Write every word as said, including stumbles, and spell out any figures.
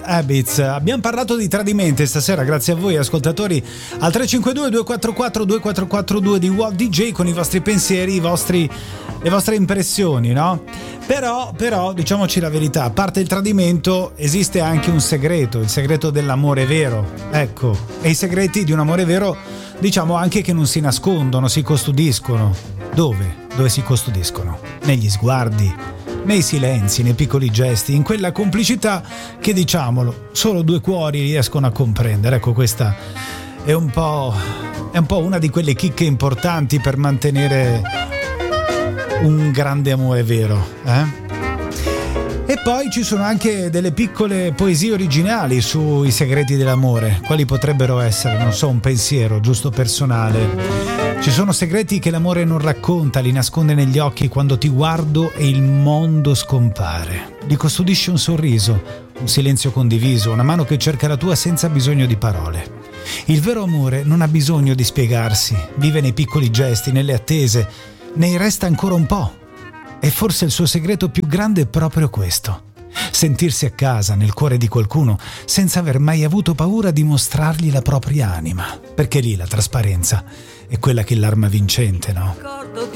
Habits. Abbiamo parlato di tradimenti stasera, grazie a voi ascoltatori, al tre cinque due due quattro quattro due quattro quattro due di Wow D J con i vostri pensieri, i vostri, le vostre impressioni, no? Però, però, diciamoci la verità, a parte il tradimento esiste anche un segreto, il segreto dell'amore vero, ecco, e i segreti di un amore vero diciamo anche che non si nascondono, si custodiscono. Dove? Dove si custodiscono? Negli sguardi, nei silenzi, nei piccoli gesti, in quella complicità che, diciamolo, solo due cuori riescono a comprendere. Ecco, questa è un po', è un po' una di quelle chicche importanti per mantenere un grande amore vero, eh? E poi ci sono anche delle piccole poesie originali sui segreti dell'amore. Quali potrebbero essere? Non so, un pensiero giusto personale. Ci sono segreti che l'amore non racconta, li nasconde negli occhi quando ti guardo e il mondo scompare. Li custodisce un sorriso, un silenzio condiviso, una mano che cerca la tua senza bisogno di parole. Il vero amore non ha bisogno di spiegarsi, vive nei piccoli gesti, nelle attese, ne resta ancora un po'. E forse il suo segreto più grande è proprio questo: sentirsi a casa nel cuore di qualcuno senza aver mai avuto paura di mostrargli la propria anima, perché lì la trasparenza è quella che è l'arma vincente, no?